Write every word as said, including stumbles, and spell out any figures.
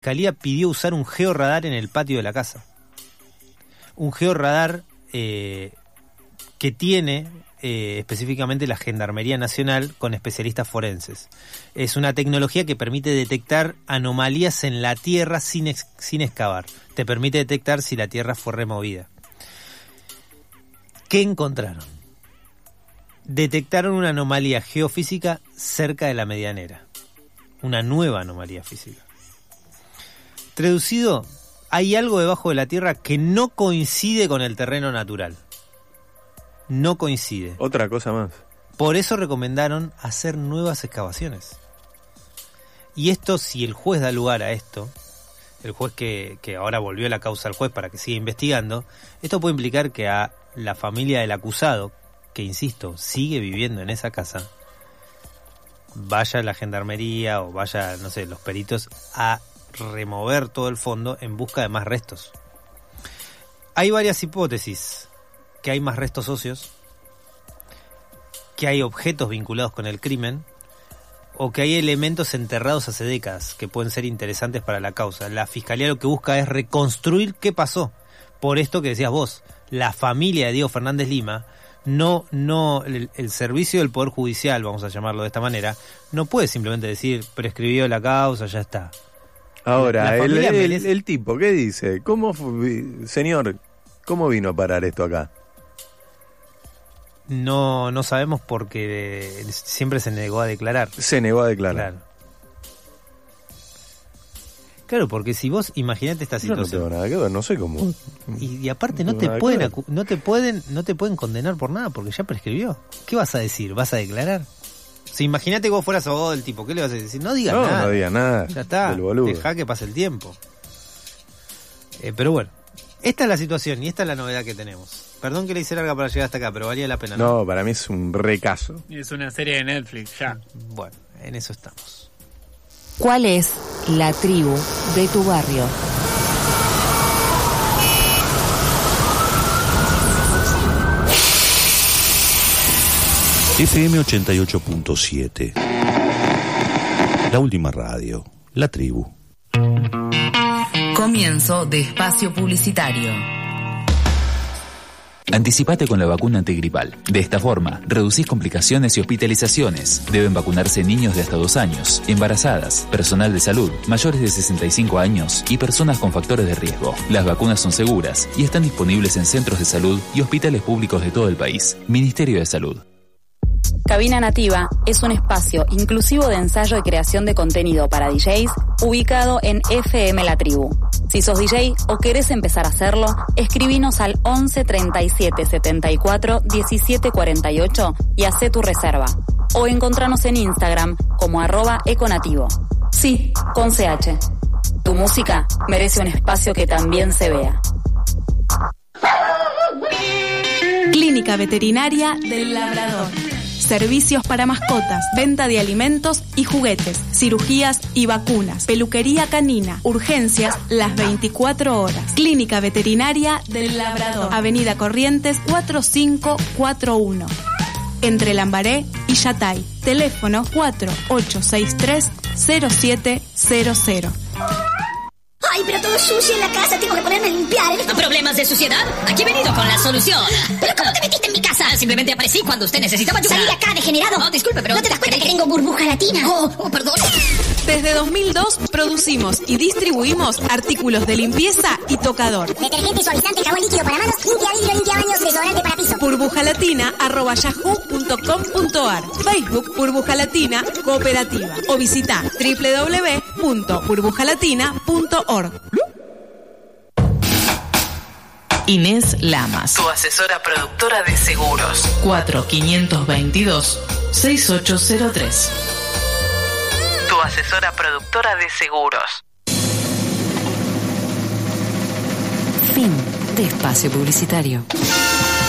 Fiscalía pidió usar un georradar en el patio de la casa. Un georradar eh, que tiene eh, específicamente la Gendarmería Nacional con especialistas forenses. Es una tecnología que permite detectar anomalías en la tierra sin, ex, sin excavar. Te permite detectar si la tierra fue removida. ¿Qué encontraron? Detectaron una anomalía geofísica cerca de la medianera. Una nueva anomalía física. Traducido, hay algo debajo de la tierra que no coincide con el terreno natural. No coincide. Otra cosa más. Por eso recomendaron hacer nuevas excavaciones. Y esto, si el juez da lugar a esto, el juez que, que ahora volvió la causa al juez para que siga investigando, esto puede implicar que a la familia del acusado, que insisto, sigue viviendo en esa casa, vaya la gendarmería o vaya, no sé, los peritos a remover todo el fondo en busca de más restos. Hay varias hipótesis: que hay más restos óseos, que hay objetos vinculados con el crimen, o que hay elementos enterrados hace décadas que pueden ser interesantes para la causa. La fiscalía lo que busca es reconstruir qué pasó. Por esto que decías vos, la familia de Diego Fernández Lima, no, no, el, el servicio del Poder Judicial, vamos a llamarlo de esta manera, no puede simplemente decir prescribió la causa, ya está. Ahora, el, el, merece... el tipo, ¿qué dice? ¿Cómo, señor, cómo vino a parar esto acá? No, no sabemos porque siempre se negó a declarar. Se negó a declarar. Claro. Claro, porque si vos imaginate esta situación. Yo no tengo nada que ver, no sé cómo. Y, y aparte no, no te pueden acu- no te pueden no te pueden condenar por nada porque ya prescribió. ¿Qué vas a decir? ¿Vas a declarar? O sea, imagínate que vos fueras abogado del tipo, ¿qué le vas a decir? No digas no, nada. No digas nada. Ya está. Del boludo. Dejá que pase el tiempo. Eh, pero bueno, esta es la situación y esta es la novedad que tenemos. Perdón que le hice larga para llegar hasta acá, pero valía la pena, ¿no? No, para mí es un recaso. Es una serie de Netflix, ya. Bueno, en eso estamos. ¿Cuál es la tribu de tu barrio? F M ochenta y ocho punto siete. La última radio. La tribu. Comienzo de espacio publicitario. Anticipate con la vacuna antigripal. De esta forma, reducís complicaciones y hospitalizaciones. Deben vacunarse niños de hasta dos años, embarazadas, personal de salud, mayores de sesenta y cinco años y personas con factores de riesgo. Las vacunas son seguras y están disponibles en centros de salud y hospitales públicos de todo el país. Ministerio de Salud. Cabina Nativa es un espacio inclusivo de ensayo y creación de contenido para D Js ubicado en F M La Tribu. Si sos D J o querés empezar a hacerlo, escribinos al once treinta y siete setenta y cuatro diecisiete cuarenta y ocho y hacé tu reserva. O encontranos en Instagram como arroba econativo. Sí, con C H. Tu música merece un espacio que también se vea. Clínica Veterinaria del Labrador. Servicios para mascotas, venta de alimentos y juguetes, cirugías y vacunas, peluquería canina, urgencias las veinticuatro horas. Clínica Veterinaria del Labrador, Avenida Corrientes cuatro cinco cuatro uno, entre Lambaré y Yatay. Teléfono cuatro ocho seis tres cero siete cero cero. Ay, pero todo sucio en la casa, tengo que ponerme a limpiar. ¿Problemas de suciedad? Aquí he venido con la solución. ¿Pero cómo te metiste en mi casa? Simplemente aparecí cuando usted necesitaba ayuda. Salí de acá, degenerado. No, disculpe, pero... ¿No te das cuenta que tengo burbuja latina? Oh, oh, perdón. Desde dos mil dos producimos y distribuimos artículos de limpieza y tocador. Detergente, suavizante, jabón líquido para manos, limpia vidrio, limpia baños, desodorante para piso. burbujalatina arroba yahoo punto com punto ar. Facebook Burbuja Latina Cooperativa. O visita doble u doble u doble u punto burbujalatina punto org. Inés Lamas, tu asesora productora de seguros. cuatro cinco dos dos seis ocho cero tres. Tu asesora productora de seguros. Fin de espacio publicitario.